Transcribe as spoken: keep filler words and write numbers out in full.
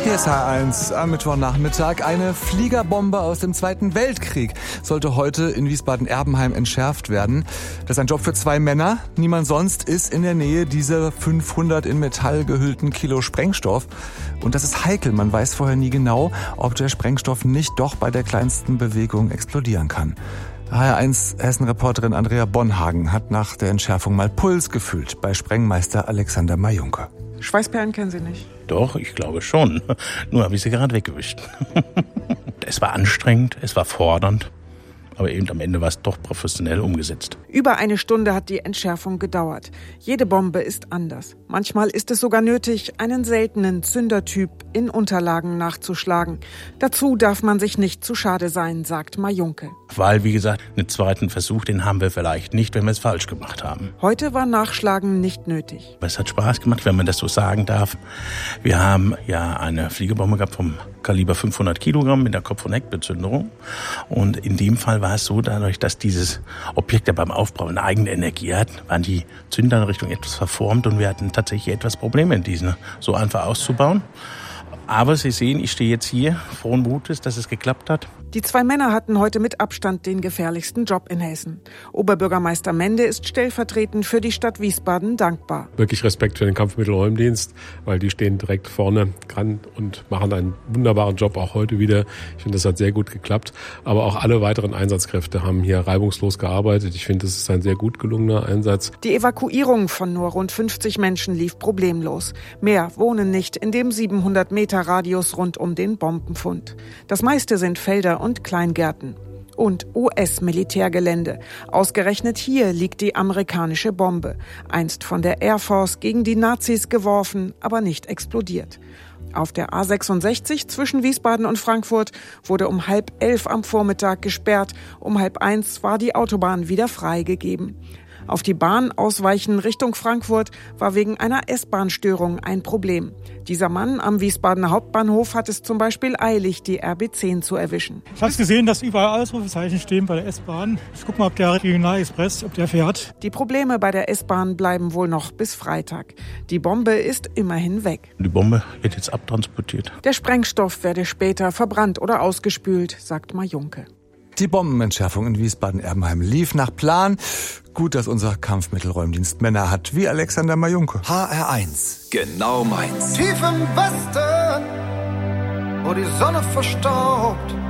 Hier ist H eins am Mittwochnachmittag. Eine Fliegerbombe aus dem Zweiten Weltkrieg sollte heute in Wiesbaden-Erbenheim entschärft werden. Das ist ein Job für zwei Männer. Niemand sonst ist in der Nähe dieser fünfhundert in Metall gehüllten Kilo Sprengstoff. Und das ist heikel. Man weiß vorher nie genau, ob der Sprengstoff nicht doch bei der kleinsten Bewegung explodieren kann. H R eins Hessen-Reporterin Andrea Bonhagen hat nach der Entschärfung mal Puls gefühlt bei Sprengmeister Alexander Majunke. Schweißperlen kennen Sie nicht? Doch, ich glaube schon. Nur habe ich sie gerade weggewischt. Es war anstrengend, es war fordernd. Aber eben am Ende war es doch professionell umgesetzt. Über eine Stunde hat die Entschärfung gedauert. Jede Bombe ist anders. Manchmal ist es sogar nötig, einen seltenen Zündertyp in Unterlagen nachzuschlagen. Dazu darf man sich nicht zu schade sein, sagt Majunke. Weil, wie gesagt, einen zweiten Versuch, den haben wir vielleicht nicht, wenn wir es falsch gemacht haben. Heute war Nachschlagen nicht nötig. Es hat Spaß gemacht, wenn man das so sagen darf. Wir haben ja eine Fliegerbombe gehabt vom Kaliber fünfhundert Kilogramm mit der Kopf- und Heckbezünderung. Und in dem Fall war es so, dadurch, dass dieses Objekt ja beim Aufbau eine eigene Energie hat, waren die Zünderrichtungen etwas verformt und wir hatten tatsächlich etwas Probleme in diesen so einfach auszubauen. Aber Sie sehen, ich stehe jetzt hier, frohen Mutes, dass es geklappt hat. Die zwei Männer hatten heute mit Abstand den gefährlichsten Job in Hessen. Oberbürgermeister Mende ist stellvertretend für die Stadt Wiesbaden dankbar. Wirklich Respekt für den Kampfmittelräumdienst, weil die stehen direkt vorne dran und machen einen wunderbaren Job, auch heute wieder. Ich finde, das hat sehr gut geklappt. Aber auch alle weiteren Einsatzkräfte haben hier reibungslos gearbeitet. Ich finde, das ist ein sehr gut gelungener Einsatz. Die Evakuierung von nur rund fünfzig Menschen lief problemlos. Mehr wohnen nicht in dem siebenhundert Meter Radius rund um den Bombenfund. Das meiste sind Felder und Kleingärten. Und U S-Militärgelände. Ausgerechnet hier liegt die amerikanische Bombe. Einst von der Air Force gegen die Nazis geworfen, aber nicht explodiert. Auf der A sechsundsechzig zwischen Wiesbaden und Frankfurt wurde um halb elf am Vormittag gesperrt. Um halb eins war die Autobahn wieder freigegeben. Auf die Bahn ausweichen Richtung Frankfurt war wegen einer S-Bahn-Störung ein Problem. Dieser Mann am Wiesbadener Hauptbahnhof hat es zum Beispiel eilig, die R B zehn zu erwischen. Ich habe gesehen, dass überall Ausrufezeichen stehen bei der S-Bahn. Ich gucke mal, ob der Regionalexpress, ob der fährt. Die Probleme bei der S-Bahn bleiben wohl noch bis Freitag. Die Bombe ist immerhin weg. Die Bombe wird jetzt abtransportiert. Der Sprengstoff werde später verbrannt oder ausgespült, sagt Majunke. Die Bombenentschärfung in Wiesbaden-Erbenheim lief nach Plan. Gut, dass unser Kampfmittelräumdienst Männer hat, wie Alexander Majunke. H R eins, genau meins. Tief im Westen, wo die Sonne verstaubt,